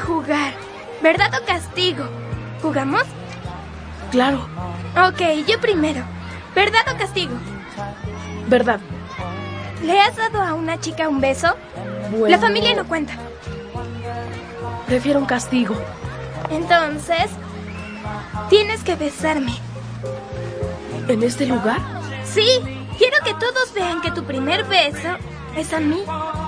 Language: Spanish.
jugar. ¿Verdad o castigo? ¿Jugamos? Claro. Ok, yo primero. ¿Verdad o castigo? Verdad. ¿Le has dado a una chica un beso? Bueno, La familia no cuenta. Prefiero un castigo. Entonces, tienes que besarme. ¿En este lugar? Sí, quiero que todos vean que tu primer beso es a mí.